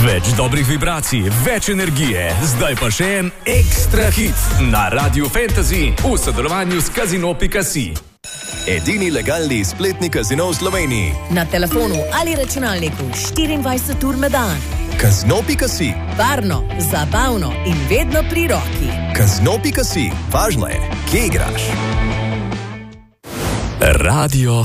Več dobrih vibracij, več energije, zdaj pa še en ekstra hit na Radio Fantasy v sodelovanju s Casino.si. Edini legalni spletni kazino v Sloveniji. Na telefonu ali računalniku 24 ur na dan. Casino.si. Varno, zabavno in vedno pri roki. Casino.si. Važno je, kje igraš. Radio